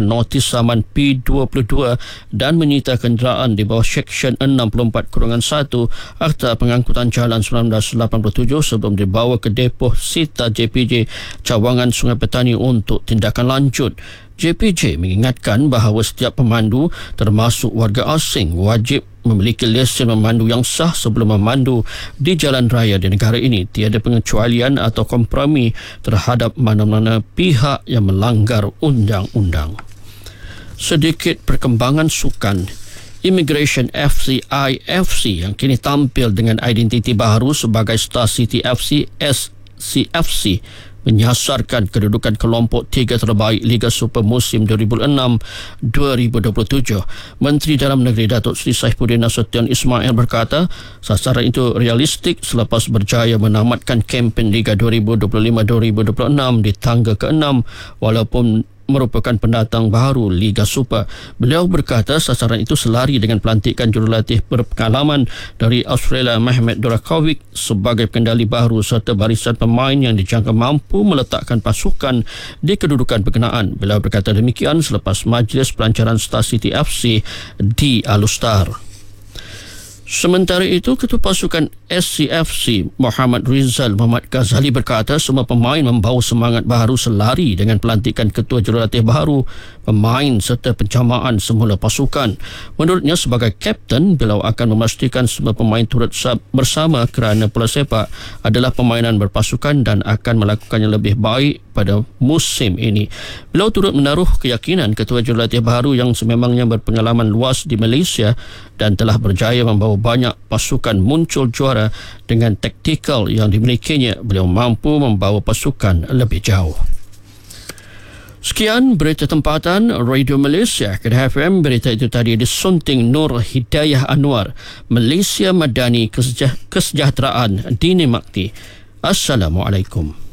mengeluarkan notis saman P22 dan menyita kenderaan di bawah Seksyen 64-1 Akta Pengangkutan Jalan 1987 sebelum dibawa ke depoh Sita JPJ Cawangan Sungai Petani untuk tindakan lanjut. JPJ mengingatkan bahawa setiap pemandu termasuk warga asing wajib memiliki lesen memandu yang sah sebelum memandu di jalan raya di negara ini. Tiada pengecualian atau kompromi terhadap mana-mana pihak yang melanggar undang-undang. Sedikit perkembangan sukan. Immigration FC IFC yang kini tampil dengan identiti baru sebagai Star City FC SCFC menyasarkan kedudukan kelompok 3 terbaik Liga Super musim 2006-2027. Menteri Dalam Negeri Datuk Seri Saifuddin Nasution Ismail berkata, sasaran itu realistik selepas berjaya menamatkan kempen Liga 2025-2026 di tangga ke-6 walaupun merupakan pendatang baru Liga Super. Beliau berkata sasaran itu selari dengan pelantikan jurulatih berpengalaman dari Australia Mehmet Durakovic sebagai kendali baru serta barisan pemain yang dijangka mampu meletakkan pasukan di kedudukan berkenaan. Beliau berkata demikian selepas majlis pelancaran Star City FC di Alustar. Sementara itu, Ketua Pasukan SCFC Muhammad Rizal Muhammad Ghazali berkata semua pemain membawa semangat baru selari dengan pelantikan Ketua Jurulatih baru, pemain serta pencamaan semula pasukan. Menurutnya sebagai kapten, beliau akan memastikan semua pemain turut bersama kerana bola sepak adalah permainan berpasukan dan akan melakukannya lebih baik pada musim ini. Beliau turut menaruh keyakinan Ketua Jurulatih baru yang sememangnya berpengalaman luas di Malaysia dan telah berjaya membawa banyak pasukan muncul juara dengan taktikal yang dimilikinya. Beliau mampu membawa pasukan lebih jauh. Sekian berita tempatan Radio Malaysia Kedah FM. Berita itu tadi disunting Nur Hidayah Anwar, Malaysia Madani Kesejahteraan Dini Makti. Assalamualaikum.